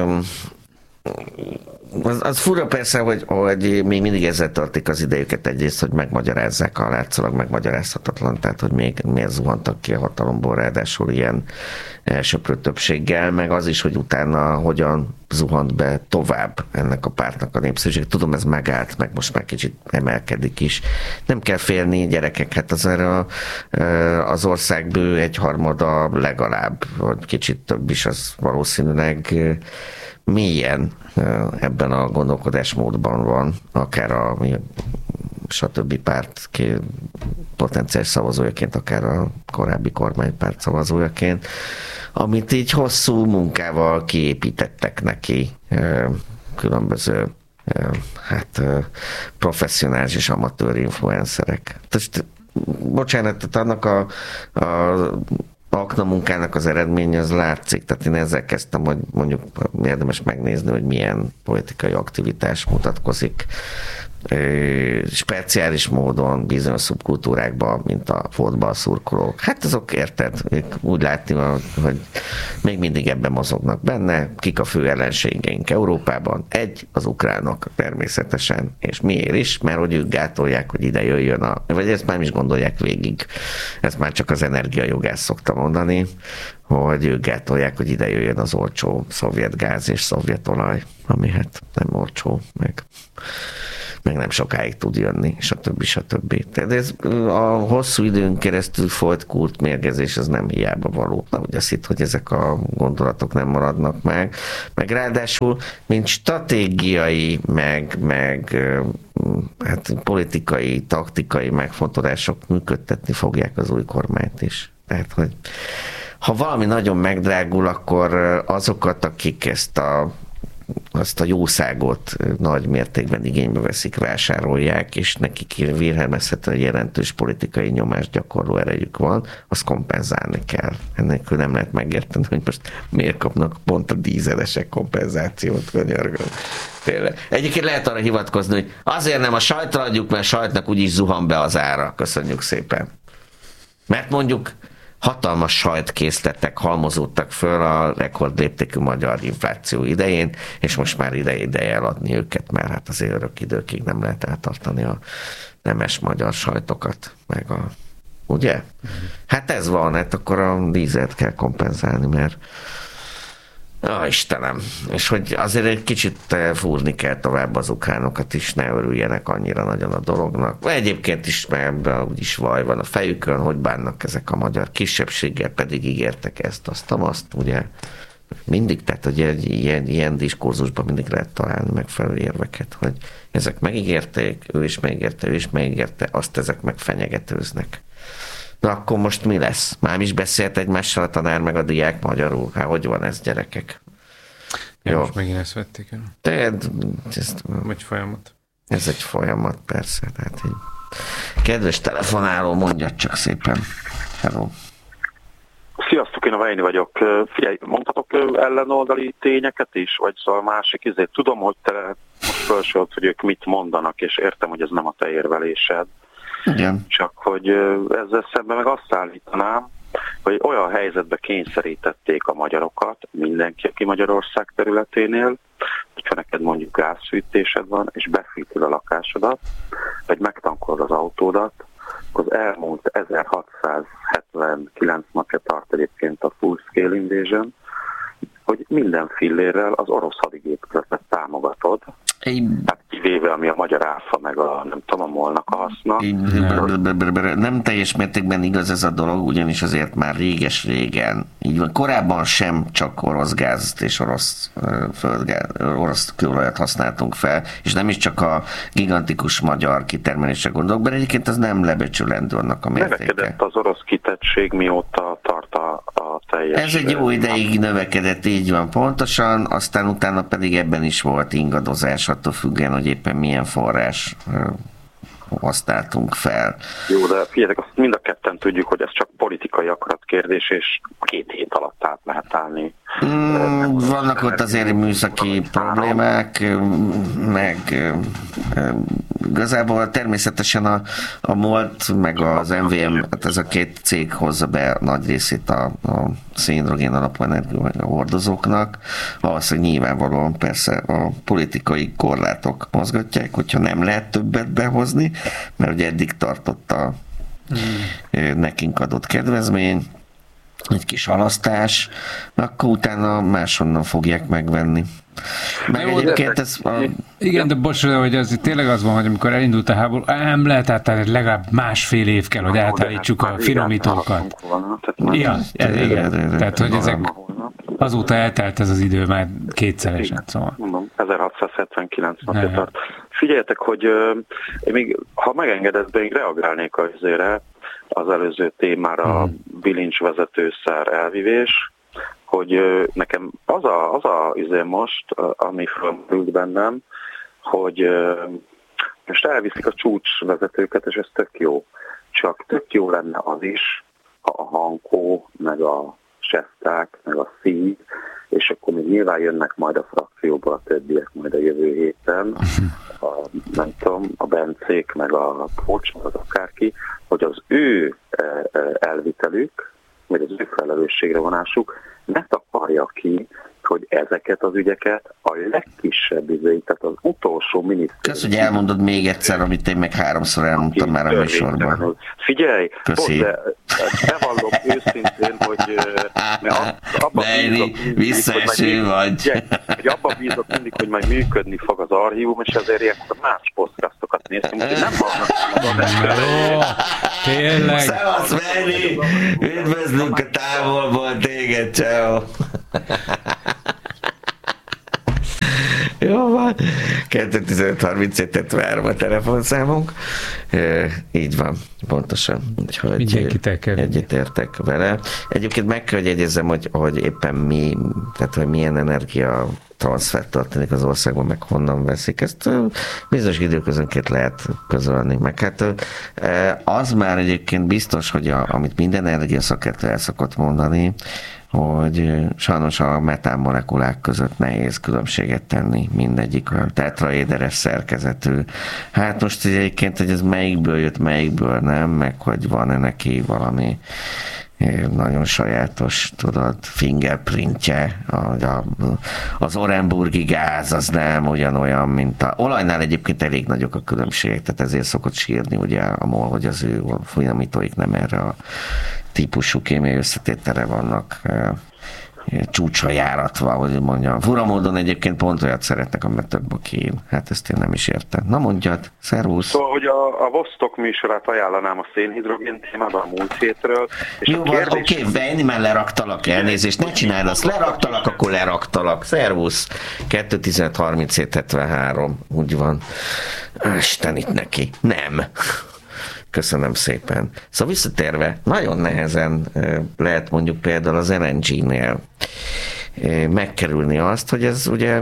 Az fura persze, hogy még mindig ezzel tartik az idejüket egyrészt, hogy megmagyarázzák a látszólag megmagyarázhatatlan, tehát hogy még miért zuhantak ki a hatalomból, ráadásul ilyen elsöprő többséggel, meg az is, hogy utána hogyan zuhant be tovább ennek a pártnak a népszerűség. Tudom, ez megállt, meg most már kicsit emelkedik is. Nem kell félni, gyerekek, hát az ország bő egyharmada legalább, vagy kicsit több is, az valószínűleg mélyen ebben a gondolkodásmódban van, akár a stb. Párt potenciális szavazójaként, akár a korábbi kormánypárt szavazójaként, amit így hosszú munkával kiépítettek neki különböző professzionális és amatőr influencerek. Bocsánat, tehát annak a akna munkának az eredménye az látszik. Tehát én ezzel kezdtem, hogy mondjuk érdemes megnézni, hogy milyen politikai aktivitás mutatkozik speciális módon bizonyos szubkultúrákban, mint a fotballszurkolók. Hát azok, érted, úgy látni, hogy még mindig ebben mozognak benne. Kik a fő ellenségeink Európában? Az ukránok természetesen. És miért is? Mert hogy ők gátolják, hogy ide jöjjön vagy ezt már is gondolják végig. Ezt már csak az energiajogász szokta mondani, hogy ők gátolják, hogy ide jöjjön az olcsó szovjet gáz és szovjet olaj, ami hát nem olcsó, meg nem sokáig tud jönni, stb. Tehát ez a hosszú időn keresztül folyt kultmérgezés, az nem hiába való. Na, ugye azt hitt, hogy ezek a gondolatok nem maradnak meg ráadásul, mint stratégiai, meg hát politikai, taktikai megfontolások működtetni fogják az új kormányt is. Tehát, hogy ha valami nagyon megdrágul, akkor azokat, akik azt a jószágot nagy mértékben igénybe veszik, vásárolják, és nekik vérhelmezhetően jelentős politikai nyomást gyakorló erejük van, azt kompenzálni kell. Ennek nem lehet megérteni, hogy most miért kapnak pont a dízelesek kompenzációt, könyörgöm. Tényleg. Egyébként lehet arra hivatkozni, hogy azért nem a sajtra adjuk, mert sajtnak úgyis zuhan be az ára. Köszönjük szépen. Mert mondjuk hatalmas sajtkészletek halmozódtak föl a rekordléptékű magyar infláció idején, és most már ideje eladni őket, mert hát azért örök időkig nem lehet eltartani a nemes magyar sajtokat, meg ugye? Hát ez van, hát akkor a dízelt kell kompenzálni, mert Istenem, és hogy azért egy kicsit fúrni kell tovább az ukránokat is, ne örüljenek annyira nagyon a dolognak. Egyébként is, mert úgyis vaj van a fejükön, hogy bánnak ezek a magyar kisebbséggel, pedig ígértek ezt, azt, ugye? Mindig, tehát hogy ilyen diskurzusban mindig lehet találni megfelelő érveket, hogy ezek megígérték, ő is megígérte, azt ezek meg fenyegetőznek. Na akkor most mi lesz? Már is beszélt egymással a tanár meg a diák magyarul? Hát hogy van ez, gyerekek? Ja, jó. Most megint ezt vették el. Vagy folyamat. Ez egy folyamat, persze. Tehát így. Kedves telefonáló, mondjad csak szépen. Hello. Sziasztok, én a Vejni vagyok. Figyelj, mondhatok ellenoldali tényeket is? Vagy szóval másik izét? Tudom, hogy te most felsorolt, hogy ők mit mondanak, és értem, hogy ez nem a te érvelésed. Igen. Csak hogy ezzel szemben meg azt állítanám, hogy olyan helyzetbe kényszerítették a magyarokat, mindenki, aki Magyarország területénél, hogyha neked mondjuk gázfűtésed van, és befűtöd a lakásodat, vagy megtankolod az autódat, az elmúlt 1679 napja tart egyébként a full scale invasion, hogy minden fillérrel az orosz hadigépületet támogatod, hát kivéve, ami a magyar áfa, meg a nem tudom, a molnak a haszna. Nem teljes mértékben igaz ez a dolog, ugyanis azért már réges-régen, így van, korábban sem csak orosz gázt és orosz földgáz, orosz kőolajat használtunk fel, és nem is csak a gigantikus magyar kitermelésre gondolok, de egyébként az nem lebecsülendő annak a mértéke. Növekedett az orosz kitettség, mióta tart a teljes... Ez egy jó ideig növekedett, így van pontosan, aztán utána pedig ebben is volt ingadozás, attól függően, hogy éppen milyen forrás használtunk fel. Jó, de figyeljetek, azt mind a ketten tudjuk, hogy ez csak politikai akaratkérdés, és 2 hét alatt át lehet állni. Vannak ott azért műszaki problémák, meg igazából természetesen a MOLT, meg az MVM, hát ez a 2 cég hozza be nagy részét a szénhidrogén alapú energiahordozóknak. Valószínűleg nyilvánvalóan persze a politikai korlátok mozgatják, hogyha nem lehet többet behozni, mert ugye eddig tartott a nekünk adott kedvezmény, egy kis halasztás, akkor utána máshonnan fogják megvenni. Meg egyébként ez Igen, de bocs, hogy az tényleg az van, hogy amikor elindult a háború, nem lehet átállni, legalább 1,5 év kell, hogy átállítsuk a finomítókat. Ja, igen. Tehát, hogy ezek azóta eltelt ez az idő már 2-szeresen, szóval. Mondom, 1679 napja tart. Figyeljetek, hogy én még, ha megengedett, de én reagálnék az előző témára, a bilincsvezetőszer elvivés, hogy nekem az a most, ami fölmerült bennem, hogy most elviszik a csúcsvezetőket, és ez tök jó. Csak tök jó lenne az is, ha a Hankó, meg a Sefták, meg a Szív, és akkor még nyilván jönnek majd a frakcióba a többiek majd a jövő héten, nem tudom, a Bencék, meg a Pocs, az akárki, hogy az ő elvitelük, vagy az ő felelősségre vonásuk ne takarja ki, hogy ezeket az ügyeket a legkisebb izé, tehát az utolsó minisztérium... Kösz, hogy elmondod még egyszer, amit én meg 3-szor elmondtam már a műsorban. Figyelj, de bevallom őszintén, hogy visszaeső vagy. Hogy abban bízok mindig, hogy majd működni fog az archívum, és ezért ilyenkor más podcastokat néztem, úgyhogy nem hallgatom. Tényleg. Szevasz, Benni! Üdvözlünk a távolból téged, ciao. Jó van, 215-37-73 a telefonszámunk. Így van, pontosan. Egyetértek vele. Egyébként meg kell, hogy jegyezzem, hogy éppen mi, tehát hogy milyen energia transfer történik az országban, meg honnan veszik. Ezt bizonyos időközönként lehet közölni. Meg hát az már egyébként biztos, hogy amit minden energiaszakértő el szokott mondani, hogy sajnos a metánmolekulák között nehéz különbséget tenni, mindegyik olyan tetraéderes szerkezetű. Hát most egyébként, hogy ez melyikből jött, melyikből nem, meg hogy van-e neki valami nagyon sajátos, tudod, fingerprintje, az orenburgi gáz az nem ugyanolyan, mint a olajnál egyébként elég nagyok a különbségek, tehát ezért szokott sírni ugye a MOL, hogy az ő finomítóik nem erre a típusú kémiai összetételre vannak csúcsra járatva, hogy mondjam. Fura módon egyébként pont olyat szeretnek, amiben több a kén. Hát ezt én nem is értem. Na mondjad, szervusz! Szóval, hogy a Vostok műsorát ajánlanám a szénhidrogén témában a múlt hétről. Jó, oké, Benni, már leraktalak, elnézést, ne csináld azt, leraktalak, akkor leraktalak. Szervusz! 215-37-73, úgy van. Isten itt neki. Nem. Köszönöm szépen. Szóval visszatérve, nagyon nehezen lehet mondjuk például az LNG-nél megkerülni azt, hogy ez ugye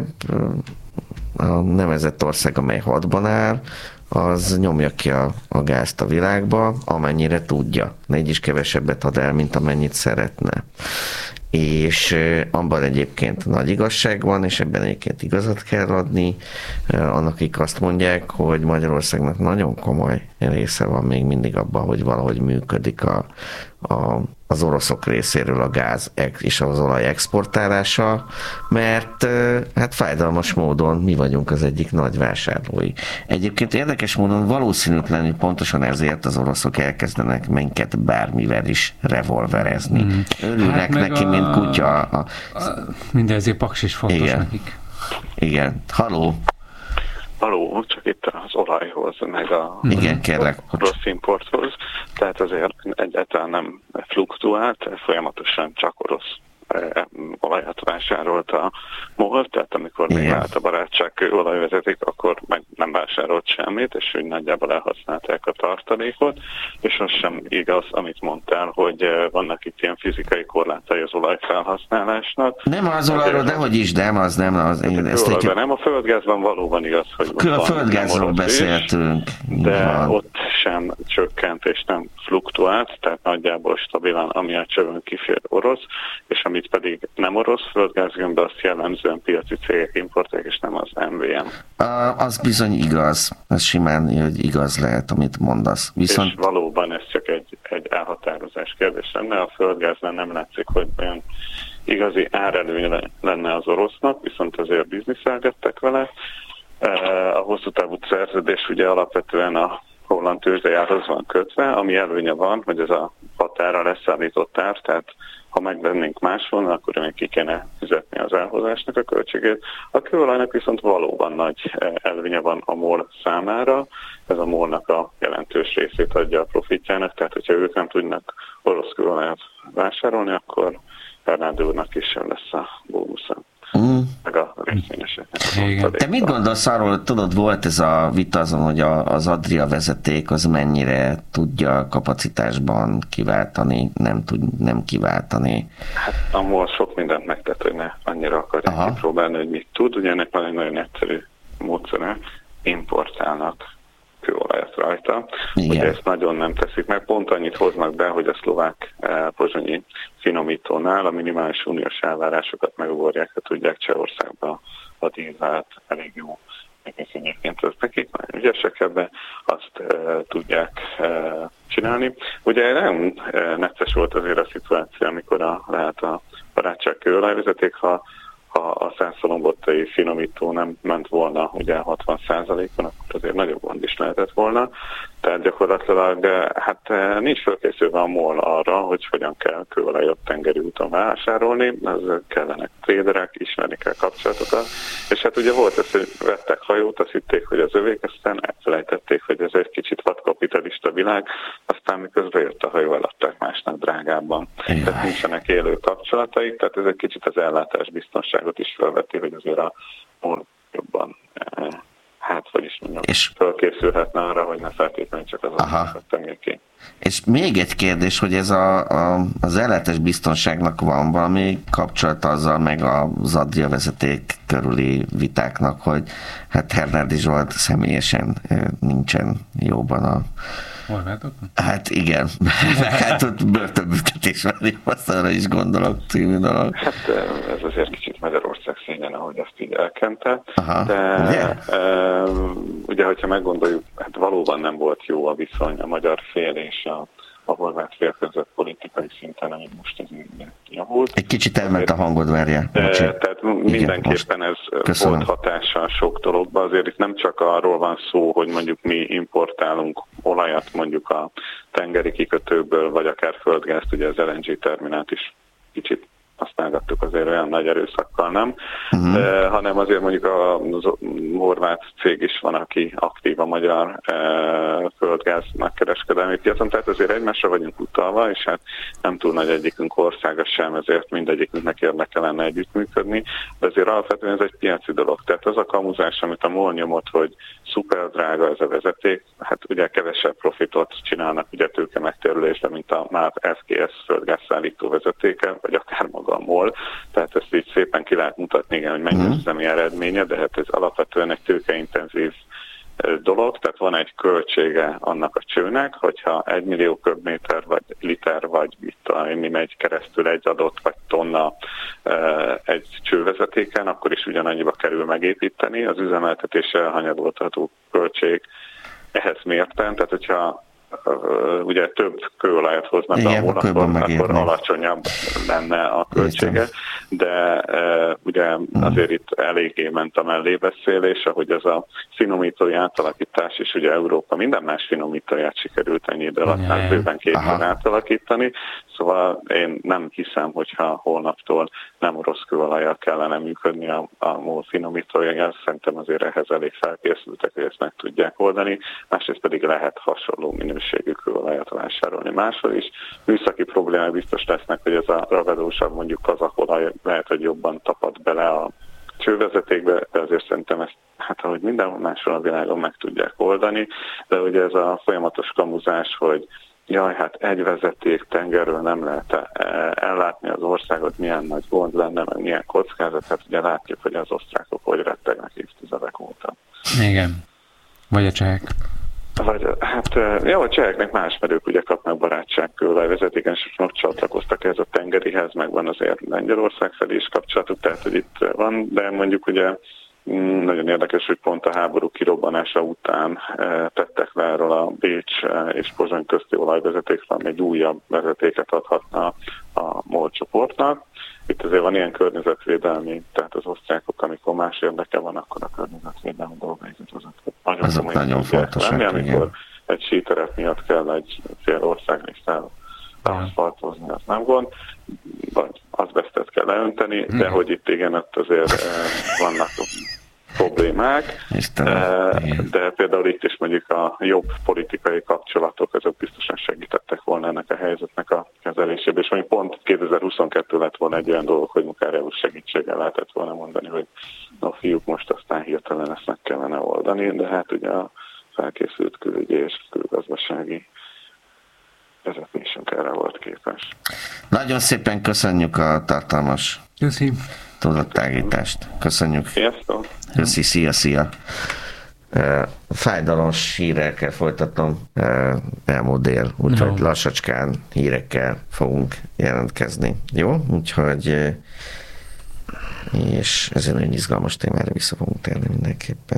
a nevezett ország, amely hadban áll, az nyomja ki a gázt a világba, amennyire tudja. Így is kevesebbet ad el, mint amennyit szeretne. És abban egyébként nagy igazság van, és ebben egyébként igazat kell adni annak, akik azt mondják, hogy Magyarországnak nagyon komoly része van még mindig abban, hogy valahogy működik az oroszok részéről a gáz és az olaj exportálása, mert hát fájdalmas módon mi vagyunk az egyik nagy vásárlói. Egyébként érdekes módon valószínűtlenül pontosan ezért az oroszok elkezdenek minket bármivel is revolverezni. Örülnek hát neki, mint kutya. Mindezért paks is fontos igen. nekik. Igen. Halló! Halló, csak itt az olajhoz, meg a igen, kérlek, orosz importhoz. Tehát azért egyáltalán nem fluktuált, folyamatosan csak orosz olajat vásárolt a MOL, tehát amikor még állt a barátságkő olajvezeték, akkor meg nem vásárolt semmit, és úgy nagyjából elhasználták a tartalékot, és az sem igaz, amit mondtál, hogy vannak itt ilyen fizikai korlátai az olajfelhasználásnak. Nem az olajról, dehogy is, nem az. Nem, a földgázban valóban igaz, hogy a földgázról beszéltünk. De ott sem csökkent és nem fluktuált, tehát nagyjából stabilan, ami a csövön kifér orosz, és amit pedig nem orosz földgázgömbbe, azt jellemzően piaci cégek importálják, és nem az MVM. Az bizony igaz. Ez simán hogy igaz lehet, amit mondasz. Viszont... És valóban ez csak egy elhatározás kérdés lenne. A földgáznál nem látszik, hogy olyan igazi árelőny lenne az orosznak, viszont azért bizniszelgettek vele. A hosszú távú szerződés ugye alapvetően a holland tőzsdejához van kötve, ami előnye van, hogy ez a határa leszállított ár, tehát ha megvennénk máshol, akkor még ki kéne fizetni az elhozásnak a költségét. A kőolajnak viszont valóban nagy előnye van a MOL számára, ez a MOL-nak a jelentős részét adja a profitjának, tehát hogyha ők nem tudnak orosz kőolajat vásárolni, akkor Fernánd úrnak is sem lesz a bónusza. Meg a részvényeseknek. Te mit gondolsz arról, tudod, volt ez a vita azon, hogy az Adria vezeték az mennyire tudja kapacitásban kiváltani, nem kiváltani? Hát a MOL sok mindent megtett, hogy ne annyira akarják kipróbálni, hogy mit tud. Ugye ennek van egy nagyon egyszerű módszere, importálnak kőolajat rajta. Ugye ezt nagyon nem teszik meg, pont annyit hoznak be, hogy a szlovák pozsonyi finomítónál a minimális uniós elvárásokat megugorják, ha tudják Csehországba a dízelt elég jó és egyébként akik nagyon ügyesek ebben, azt tudják csinálni. Ugye nagyon necces volt azért a szituáció, amikor lehet a barátság kőolajvezeték, ha a Szászalombottai finomító nem ment volna ugye 60%-on, akkor azért nagyobb gond is lehetett volna. Tehát gyakorlatilag hát nincs felkészülve a MOL arra, hogy hogyan kell kőolajat tengeri úton vásárolni, ezzel kellenek tréderek, ismerni kell kapcsolatokat. És hát ugye volt ez, hogy vettek hajót, azt hitték, hogy az övék, aztán elfelejtették, hogy ez egy kicsit vadkapitalista világ, aztán miközben jött a hajó, eladták másnak drágábban. Tehát nincsenek élő kapcsolataik, tehát ez egy kicsit az ellátás biztonságot is felveti, hogy azért a MOL jobban vagyis mondjam, felkészülhetne arra, hogy ne feltétlenül csak az adatokat tegyék ki. És még egy kérdés, hogy ez az ellátás biztonságnak van valami kapcsolata azzal, meg az Adria vezeték körüli vitáknak, hogy hát Hernádi Zsolt személyesen nincsen jóban a Horvátokon? Hát igen, meg hát ott börtönbüntetés van, azt arra is gondolok, című dolog. Hát ez azért kicsit Magyarország szégyen, ahogy azt így elkente. Aha, de ugye, hogyha meggondoljuk, hát valóban nem volt jó a viszony a magyar fél és a horvát fél között politikai szinten, ami most az javult. Egy kicsit elment a hangod, várjál. Tehát mindenképpen ez volt hatása sok dologba. Azért itt nem csak arról van szó, hogy mondjuk mi importálunk olajat mondjuk a tengeri kikötőkből, vagy akár földgázt, ugye az LNG terminált is kicsit használgattuk azért olyan nagy erőszakkal, nem? Hanem azért mondjuk a horvát cég is van, aki aktív a magyar földgáz megkereskedelmi piacon, tehát azért egymásra vagyunk utalva, és hát nem túl nagy egyikünk országa sem, ezért mindegyikünknek érdeke lenne együttműködni, de azért alapvetően ez egy piaci dolog. Tehát az a kamuzás, amit a MOL nyomott, hogy szuper drága ez a vezeték, hát ugye kevesebb profitot csinálnak ugye tőke megtérülésre, mint a már SGS földgázszállító vezetéke, vagy akár maga a MOL, tehát ezt így szépen ki lehet mutatni, igen, hogy mennyi üzemi eredménye, de hát ez alapvetően egy tőkeintenzív dolog, tehát van egy költsége annak a csőnek, hogyha 1 millió köbméter, vagy liter, vagy mi megy keresztül egy adott, vagy tonna egy csővezetéken, akkor is ugyanannyiba kerül megépíteni. Az üzemeltetése elhanyagolható költség ehhez mérten, tehát hogyha ugye több kőolajat hoznak a hónapban, akkor alacsonyabb lenne a költsége, de ugye azért itt eléggé ment a mellébeszélés, ahogy ez a finomítói átalakítás is, ugye Európa minden más finomítóját sikerült ennyi idő alatt már bőven kétszer átalakítani, szóval én nem hiszem, hogyha holnaptól nem orosz kőolajjal kellene működni a MOL finomítója, szerintem azért ehhez elég felkészültek, hogy ezt meg tudják oldani, másrészt pedig lehet hasonló minőségű kőolajat vásárolni máshol is. Műszaki problémák biztos lesznek, hogy ez a ragadósabb mondjuk kazakolaj lehet, hogy jobban tapad bele a csővezetékbe, de azért szerintem ezt, hát ahogy mindenhol máshol a világon meg tudják oldani, de ugye ez a folyamatos kamuzás, hogy jaj, hát egy vezeték tengerről nem lehet ellátni az országot, milyen nagy gond lenne, meg milyen kockázat, hát ugye látjuk, hogy az osztrákok hogy rettegnek évtizedek óta. Igen. Vagy a csehek. Hát jó, a cseheknek más, mert ők ugye kapnak barátságkőolajvezetéken, és most csatlakoztak ez a tengerihez, meg van azért Lengyelország felé is kapcsolatuk, tehát hogy itt van, de mondjuk ugye nagyon érdekes, hogy pont a háború kirobbanása után tettek le erről a Bécs és Pozsony közti olajvezetékről, egy újabb vezetéket adhatna a MOL csoportnak. Itt azért van ilyen környezetvédelmi, tehát az osztrákok, amikor más érdeke van, akkor a környezetvédelmi dolgaikat azok nagyon fontosak, amikor egy síteret miatt kell egy fél országra is aszfaltozni, az nem gond, vagy azbesztet kell leönteni, de hogy itt igen, ott azért vannak problémák, de például itt is mondjuk a jobb politikai kapcsolatok, azok biztosan segítettek volna ennek a helyzetnek a kezelésében, és mondjuk pont 2022 lett volna egy olyan dolog, hogy akár EU segítséggel lehetett volna mondani, hogy a fiúk most aztán hirtelen ezt meg kellene oldani, de hát ugye a felkészült külügyi és külgazdasági vezetésünk erre volt képes. Nagyon szépen köszönjük a tartalmas tudattágítást. Köszönjük. Sziasztok. Köszi, szia. Fájdalmas hírekkel folytatom elmúlt dél, úgyhogy lassacskán hírekkel fogunk jelentkezni. Jó? Úgyhogy és ezen egy izgalmas témára vissza fogunk térni mindenképpen.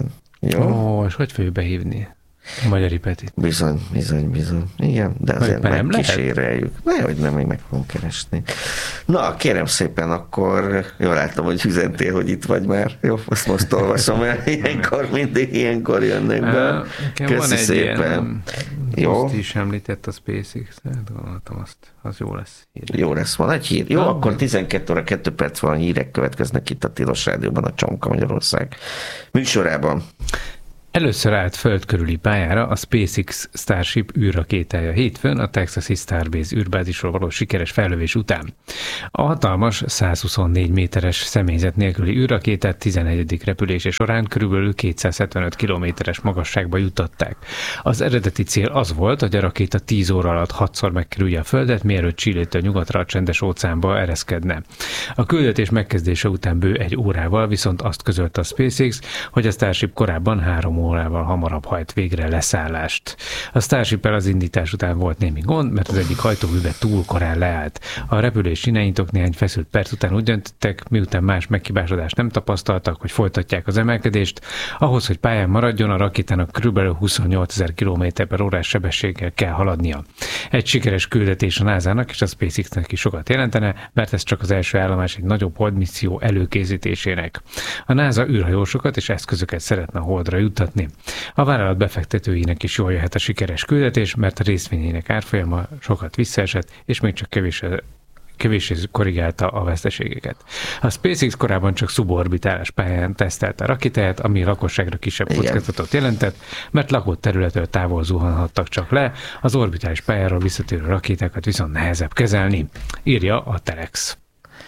Jó? És hogy fogjuk behívni a Magyari Petit? Bizony. Igen, de azért megkíséreljük. Nehogy nem, még meg fogom keresni. Na, kérem szépen, akkor jól látom, hogy üzentél, hogy itt vagy már. Jó, azt most olvasom el. Ilyenkor jönnek be. Köszi szépen. Jó. Azt is említett a SpaceX-et, gondoltam, az jó lesz. Jó lesz, van egy hír. Jó, akkor 12 óra 2 perc van, hírek következnek itt a Tilos Rádióban, a Csonka Magyarország műsorában. Először állt föld körüli pályára a SpaceX Starship űrrakétája hétfőn a Texasi Starbase űrbázisról való sikeres fellövés után. A hatalmas 124 méteres személyzet nélküli űrrakétát 11. repülése során körülbelül 275 kilométeres magasságba juttatták. Az eredeti cél az volt, hogy a rakéta 10 óra alatt 6-szor megkerülje a Földet, mielőtt Chilétől nyugatra a Csendes óceánba ereszkedne. A küldetés megkezdése után bő 1 órával viszont azt közölte a SpaceX, hogy a Starship korábban 3 órával hamarabb hajt végre leszállást. A Starship-el az indítás után volt némi gond, mert az egyik hajtóműve túl korán leállt. A repülés irányítók néhány feszült perc után úgy döntöttek, miután más meghibásodást nem tapasztaltak, hogy folytatják az emelkedést. Ahhoz, hogy pályán maradjon, a rakétának kb. 28 000 km/h sebességgel kell haladnia. Egy sikeres küldetés a NASA-nak és a SpaceX-nek is sokat jelentene, mert ez csak az első állomás egy nagyobb holdmisszió előkészítésének. A NASA űrhajósokat és eszközöket szeretne a Holdra juttatni. A vállalat befektetőinek is jól jöhet a sikeres küldetés, mert a részvényének árfolyama sokat visszaesett, és még csak kevéssé korrigálta a veszteségeket. A SpaceX korábban csak szuborbitálás pályán tesztelte a rakétáját, ami a lakosságra kisebb kockázatot jelentett, mert lakott területről távol zuhanhattak csak le, az orbitális pályáról visszatérő rakétákat viszont nehezebb kezelni, írja a Telex.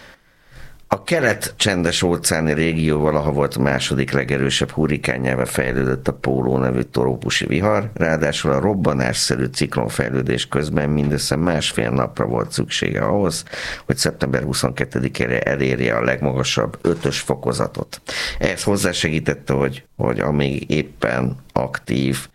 A kelet-csendes óceáni régió valaha volt második legerősebb hurrikánjává fejlődött a Póló nevű trópusi vihar, ráadásul a robbanásszerű ciklonfejlődés közben mindössze 1,5 napra volt szüksége ahhoz, hogy szeptember 22-ére elérje a legmagasabb 5-ös fokozatot. Ehhez hozzásegítette, hogy amíg éppen aktív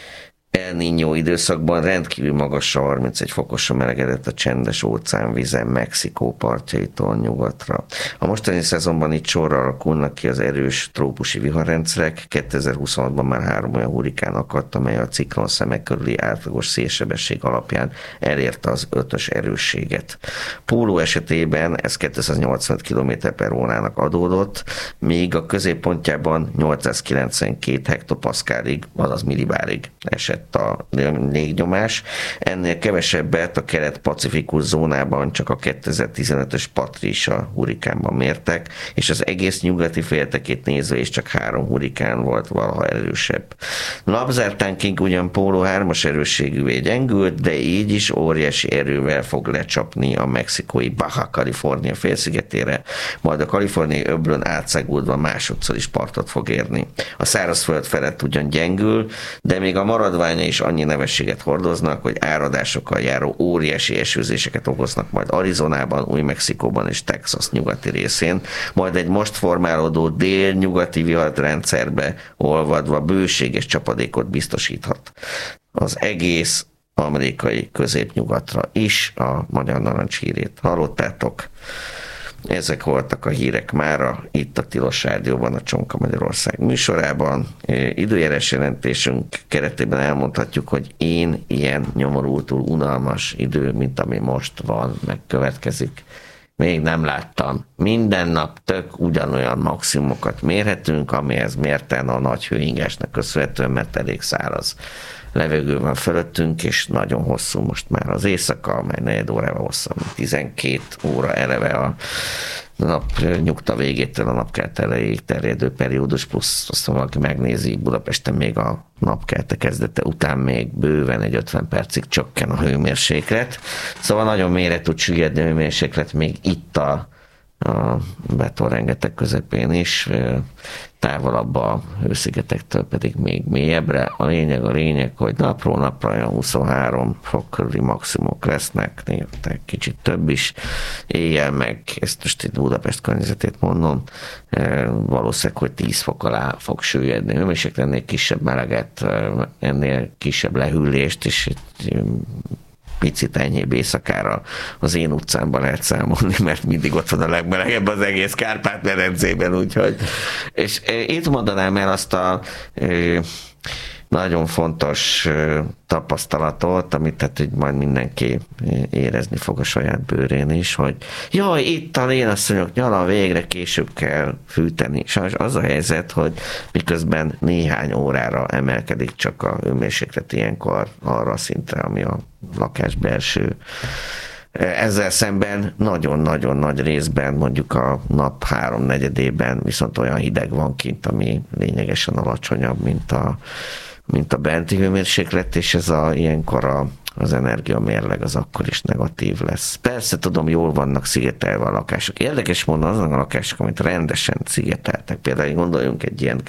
El Niño időszakban rendkívül magasra 31 fokosra melegedett a csendes óceán vize Mexikó partjaitól nyugatra. A mostani szezonban itt sorra alakulnak ki az erős trópusi viharrendszerek. 2026-ban már 3 olyan hurrikán akadt, amely a ciklon szemek körüli átlagos szélsebesség alapján elérte az 5-ös erősséget. Póló esetében ez 285 km/h-nak adódott, míg a középpontjában 892 hektopaszkálig, azaz millibárig esett a légnyomás. Ennél kevesebbet a kelet-pacifikus zónában csak a 2015-ös Patricia hurrikánban mértek, és az egész nyugati féltekét nézve is csak 3 hurrikán volt valaha erősebb. Napzártánkig ugyan Póló 3-as erősségűvé gyengült, de így is óriási erővel fog lecsapni a mexikói Baja California félszigetére, majd a kaliforniai öblön átszágódva másodszor is partot fog érni. A szárazföld felett ugyan gyengül, de még a maradvány is annyi nevességet hordoznak, hogy áradásokkal járó óriási esőzéseket okoznak majd Arizonában, Új-Mexikóban és Texas nyugati részén, majd egy most formálódó dél-nyugati viharrendszerbe olvadva bőséges csapadékot biztosíthat az egész amerikai középnyugatra is. A Magyar Narancs hírét hallottátok. Ezek voltak a hírek mára itt a Tilos Rádióban, a Csonka Magyarország műsorában. Időjárás jelentésünk keretében elmondhatjuk, hogy én ilyen nyomorultul unalmas idő, mint ami most van, megkövetkezik, még nem láttam. Minden nap tök ugyanolyan maximumokat mérhetünk, amihez mérten a nagy hőingásnak köszönhetően, mert elég száraz levegő van fölöttünk, és nagyon hosszú most már az éjszaka, amely 4 órával hosszabb, 12 óra eleve a nap nyugta végétől a napkelt elejéig terjedő periódus, plusz azt valaki megnézi, Budapesten még a napkelte kezdete után még bőven egy 50 percig csökken a hőmérséklet. Szóval nagyon mélyre tud süllyedni a hőmérséklet még itt a betonrengeteg közepén is, távolabb a hőszigetektől pedig még mélyebbre. A lényeg, hogy napról napra olyan 23 fok körüli maximumok lesznek, kicsit több is. Éjjel meg, ezt most itt Budapest környezetét mondom, valószínűleg, hogy 10 fok alá fog süllyedni. Hőmérséklet ennél kisebb meleget, ennél kisebb lehűlést, és picit enyhébb éjszakára az én utcámban lehet számolni, mert mindig ott van a legmelegebb az egész Kárpát-medencében, úgyhogy. És itt mondanám el azt a nagyon fontos tapasztalatot, amit tehát, hogy majd mindenki érezni fog a saját bőrén is, hogy jaj, itt a lénasszonyok nyala, végre később kell fűteni. Sajnos az a helyzet, hogy miközben néhány órára emelkedik csak a hőmérséklet ilyenkor arra a szintre, ami a lakás belső. Ezzel szemben nagyon-nagyon nagy részben, mondjuk a nap 3/4-ében viszont olyan hideg van kint, ami lényegesen alacsonyabb, mint a benti hőmérséklet, és ez ilyenkor az energiamérleg az akkor is negatív lesz. Persze tudom, jól vannak szigetelve a lakások. Érdekes módon azon a lakások, amit rendesen szigeteltek. Például gondoljunk egy ilyen